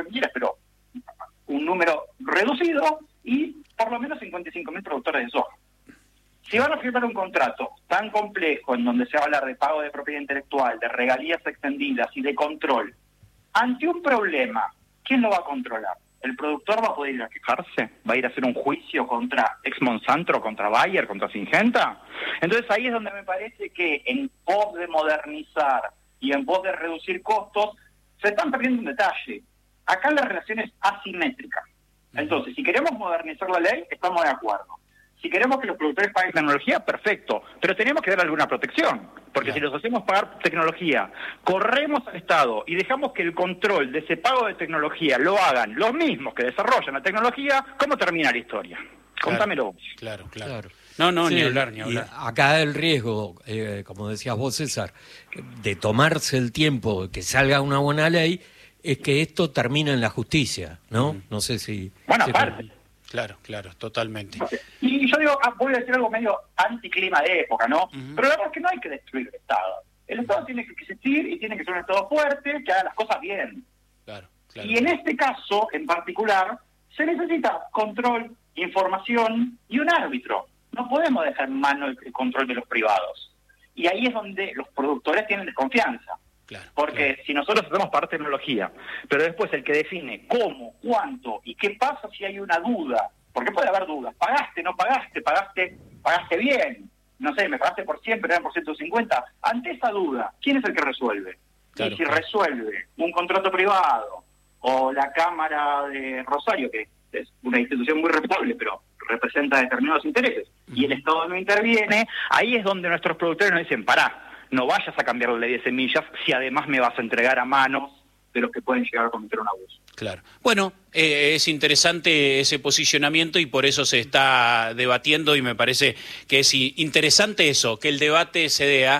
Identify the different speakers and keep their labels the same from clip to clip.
Speaker 1: lo que quieras, pero un número reducido y por lo menos 55.000 productores de soja. Si van a firmar un contrato tan complejo en donde se va a hablar de pago de propiedad intelectual, de regalías extendidas y de control, ante un problema, ¿quién lo va a controlar? ¿El productor va a poder ir a quejarse? ¿Va a ir a hacer un juicio contra ex Monsanto, contra Bayer, contra Syngenta? Entonces ahí es donde me parece que en pos de modernizar y en pos de reducir costos, se están perdiendo un detalle. Acá la relación es asimétrica. Entonces, si queremos modernizar la ley, estamos de acuerdo. Si queremos que los productores paguen tecnología, perfecto, pero tenemos que dar alguna protección, porque si los hacemos pagar tecnología, corremos al Estado y dejamos que el control de ese pago de tecnología lo hagan los mismos que desarrollan la tecnología, ¿cómo termina la historia? Contámelo.
Speaker 2: Claro. No, sí, ni hablar.
Speaker 3: Acá el riesgo, como decías vos, César, de tomarse el tiempo que salga una buena ley, es que esto termina en la justicia, ¿no? No sé si...
Speaker 1: Bueno, aparte...
Speaker 2: Claro, totalmente.
Speaker 1: Y yo digo, voy a decir algo medio anticlima de época, ¿no? Pero la verdad es que no hay que destruir el Estado. El Estado tiene que existir y tiene que ser un Estado fuerte que haga las cosas bien.
Speaker 2: Claro.
Speaker 1: Y en este caso, en particular, se necesita control, información y un árbitro. No podemos dejar en mano el control de los privados. Y ahí es donde los productores tienen desconfianza. Porque si nosotros hacemos parte de tecnología, pero después el que define cómo, cuánto y qué pasa si hay una duda, porque puede haber dudas, pagaste, no pagaste, pagaste bien, no sé, me pagaste por 100, pero eran por 150, ante esa duda, ¿quién es el que resuelve? Y si resuelve un contrato privado o la Cámara de Rosario, que es una institución muy respetable, pero representa determinados intereses, y el Estado no interviene, ahí es donde nuestros productores nos dicen, pará, no vayas a cambiar la ley de semillas si además me vas a entregar a manos de los que pueden llegar a cometer un abuso.
Speaker 2: Claro. Bueno, es interesante ese posicionamiento y por eso se está debatiendo y me parece que es interesante eso, que el debate se dé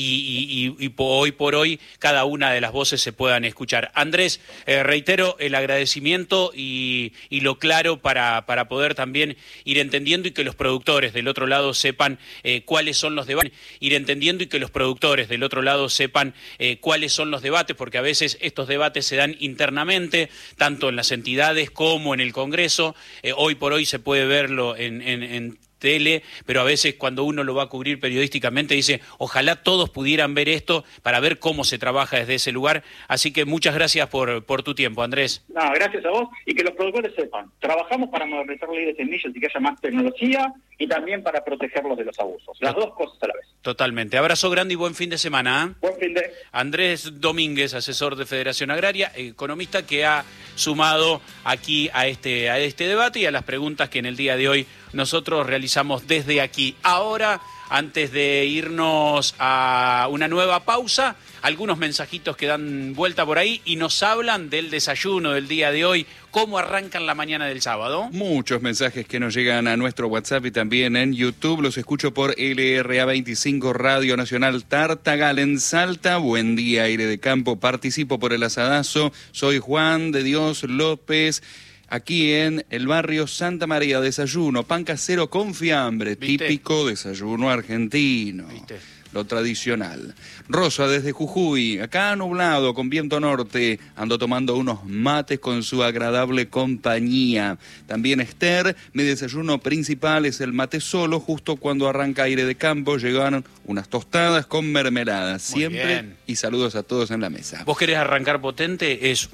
Speaker 2: y hoy por hoy cada una de las voces se puedan escuchar. Andrés, reitero el agradecimiento y lo claro para poder también ir entendiendo y que los productores del otro lado sepan cuáles son los debates, cuáles son los debates, porque a veces estos debates se dan internamente, tanto en las entidades como en el Congreso. Hoy por hoy se puede verlo en tele, pero a veces cuando uno lo va a cubrir periodísticamente dice, ojalá todos pudieran ver esto para ver cómo se trabaja desde ese lugar. Así que muchas gracias por tu tiempo, Andrés.
Speaker 1: No, gracias a vos y que los productores sepan, trabajamos para modernizar la ley de semillas y que haya más tecnología y también para protegerlos de los abusos. Las dos cosas a la vez.
Speaker 2: Totalmente. Abrazo grande y buen fin de semana.
Speaker 1: Buen fin de...
Speaker 2: Andrés Domínguez, asesor de Federación Agraria, economista que ha sumado aquí a este debate y a las preguntas que en el día de hoy nosotros realizamos desde aquí. Ahora, antes de irnos a una nueva pausa, algunos mensajitos que dan vuelta por ahí y nos hablan del desayuno del día de hoy. ¿Cómo arrancan la mañana del sábado?
Speaker 4: Muchos mensajes que nos llegan a nuestro WhatsApp y también en YouTube. Los escucho por LRA25 Radio Nacional Tartagal en Salta. Buen día, aire de campo. Participo por el asadazo. Soy Juan de Dios López. Aquí en el barrio Santa María, desayuno, pan casero con fiambre,
Speaker 2: ¿viste?
Speaker 4: Típico desayuno argentino.
Speaker 2: ¿Viste?
Speaker 4: Lo tradicional. Rosa desde Jujuy, acá nublado con viento norte, ando tomando unos mates con su agradable compañía. También Esther, mi desayuno principal es el mate solo, justo cuando arranca aire de campo, llegaron unas tostadas con mermelada, siempre,
Speaker 2: bien.
Speaker 4: Y saludos a todos en la mesa.
Speaker 2: ¿Vos querés arrancar potente? Es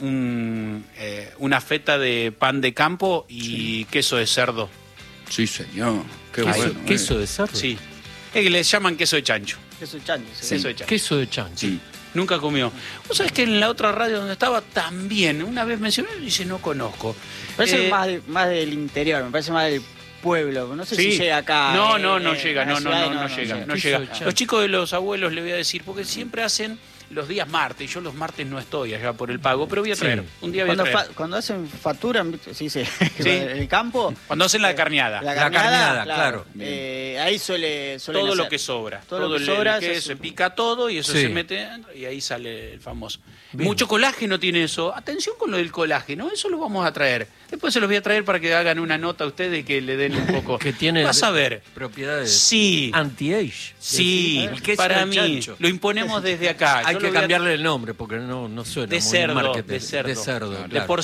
Speaker 2: una feta de pan de campo y queso de cerdo.
Speaker 4: Sí, señor, qué
Speaker 3: ¿Queso,
Speaker 4: bueno.
Speaker 3: queso de cerdo?
Speaker 2: Sí, es que le llaman queso de chancho.
Speaker 5: Queso de chancho.
Speaker 4: Sí.
Speaker 2: Queso de chancho.
Speaker 3: Queso de chancho.
Speaker 4: Sí.
Speaker 2: Nunca comió. Vos sabés que en la otra radio donde estaba también, una vez mencionó y dice no conozco.
Speaker 5: Me parece más del interior, me parece más del pueblo. No sé
Speaker 2: Sí.
Speaker 5: si llega acá.
Speaker 2: No llega,
Speaker 5: en la ciudad,
Speaker 2: no llega. Los chicos de los abuelos le voy a decir, porque siempre hacen los días martes. Yo los martes no estoy allá por el pago, pero voy a traer.
Speaker 3: Sí.
Speaker 2: Un día voy a traer.
Speaker 5: Cuando hacen facturan, sí,
Speaker 2: Sí.
Speaker 5: en el campo.
Speaker 2: Cuando hacen la carneada.
Speaker 5: La
Speaker 3: carneada,
Speaker 5: carneada,
Speaker 3: claro.
Speaker 5: Ahí suele
Speaker 2: todo lo
Speaker 5: hacer.
Speaker 2: que sobra.
Speaker 5: Todo lo que sobra,
Speaker 2: el queso, se pica todo y eso
Speaker 3: Sí.
Speaker 2: se mete adentro y ahí sale el famoso.
Speaker 3: Bien.
Speaker 2: Mucho colágeno tiene eso. Atención con lo del colágeno, eso lo vamos a traer. Después se los voy a traer para que hagan una nota a ustedes y que le den un poco.
Speaker 3: Que tiene
Speaker 2: Vas a ver.
Speaker 3: propiedades
Speaker 2: Sí.
Speaker 3: anti-age.
Speaker 2: Sí,
Speaker 3: El queso
Speaker 2: para
Speaker 3: de
Speaker 2: mí
Speaker 3: chancho.
Speaker 2: lo imponemos desde acá.
Speaker 3: Hay
Speaker 2: Yo
Speaker 3: que
Speaker 2: lo voy a-
Speaker 3: cambiarle el nombre porque no suena
Speaker 2: de
Speaker 3: muy
Speaker 2: cerdo,
Speaker 3: marketing.
Speaker 2: de cerdo.
Speaker 3: De cerdo,
Speaker 2: De
Speaker 3: claro.
Speaker 2: por